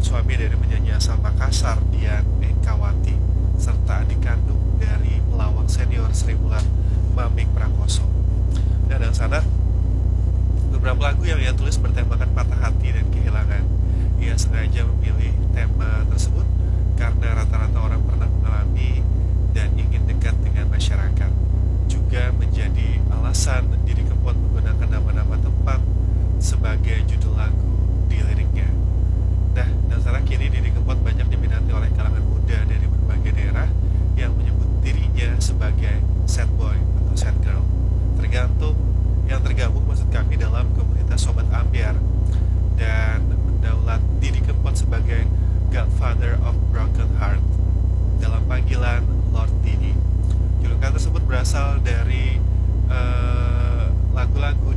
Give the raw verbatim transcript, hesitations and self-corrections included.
suami dari penyanyi asal Makassar, Dian Ekawati, serta adik kandung dari pelawak senior Sri Mulat, Mamik Prakoso. Dan dalam sana, beberapa lagu yang ia tulis bertemakan patah hati dan kehilangan. Ia sengaja memilih tema tersebut karena rata-rata orang pernah mengalami dan ingin dekat dengan masyarakat. Juga menjadi alasan Didi Kempot menggunakan nama-nama tempat sebagai judul lagu di liriknya. Nah, dan sekarang kini Didi Kempot banyak diminati oleh kalangan muda dari berbagai daerah yang menyebut dirinya sebagai sad boy atau sad girl. Tergantung yang tergabung maksud kami dalam komunitas Sobat Ambiar dan mendaulat Didi Kempot sebagai Godfather of Broken Heart dalam panggilan Lord Didi. Julukan tersebut berasal dari uh, lagu-lagu